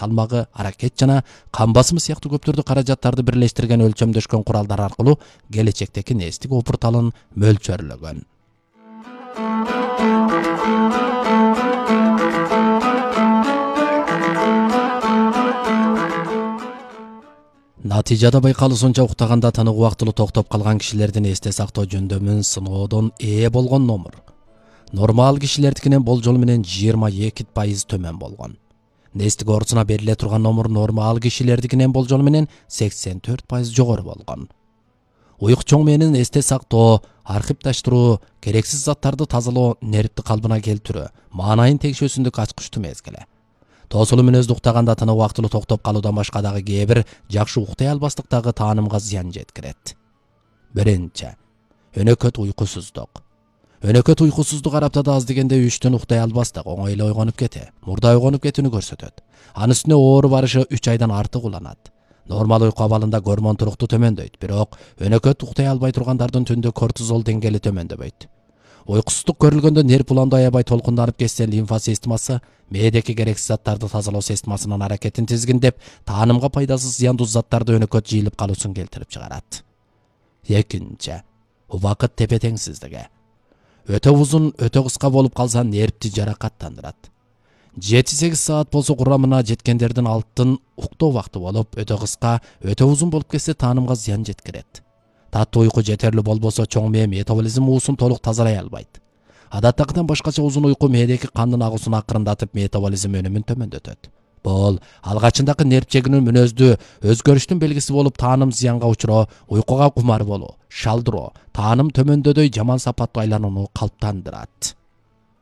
салмагы, аракет жана кан басымы сыяктуу көптөрдү каражаттарды бирлештирген өлчөмдөшкөн куралдар аркылуу келечектеги нестик опурталын мөлчөрлөгөн. Натыйжада байкалуусунча уктаганда тыныгы убактылуу токтоп калган кишилердин эсте сактоо жөндөмүн сыноодон болгон номер нормал кишилердикинен болжол менен 22% төмөн болгон. Нестик оорусуна бериле турган номер нормал кишилердикинен болжол менен 84% жогору болгон. Уюк чоң мээни эсте сактоо, архивдаштыруу, керексиз заттарды тазалоо, нервти калбына келтирүү, маанайын текшөөсүндүк ачкычтуу мезгили. Тоосулуу мүнөздү уктаганда тыныгы убактылуу токтоп калуудан башка дагы кээ бир жакшы уктай албастыктагы таанымга зыян жеткирет. Биринчи, өнөкөт уйкусуздук. Өнөкөт уйкусуздук араптада аз дегенде 3 уктай албастык, оңой эле ойгонуп кете, мурда ойгонуп кетүүнү көрсөтөт. Анын үстүнө оору барышы 3 айдан артык уланат. Нормал уйку абалында гормон туруктуу төмөндөйт, бирок өнөкөт уктай албай тургандардын түндө кортизол деңгээли төмөндөбөйт. Уйкусуздук көрүлгөндө нерв уланды аябай толкунданып кетсе, лимфа системасы мээдеги керексиз заттарды тазалоо системасынын аракетин тизгиндеп, таанымга пайдасыз зыяндуу заттарды өнөкөт жыйылып калуусун келтирип чыгарат. Экинчи, убакыт тепе-теңсиздиги. Өтө узун, өтө кыска болуп калса нервти жаракаттандырат. 7-8 саат болсо курамына жеткендердин алтын уктоо убакыты болуп, өтө кыска, өтө узун болуп кетсе таанымга зыян жеткирет. Таттуу уйку жетерлүү болбосо чоң мээ метаболизм уусун толук тазалай албайт. Адаттагыдан башкача узун уйку мээдеги кандын агуусун акырындатып метаболизм өнүмүн төмөндөтөт. Бул алгачындагы нерв чегинүү мүнөздүү өзгөрүштүн белгиси болуп, тааным зыянга учуроо, уйкуга кумар болуу, шалдыроо, тааным төмөндөдөй жаман сапаттуу айланууну калыптандырат.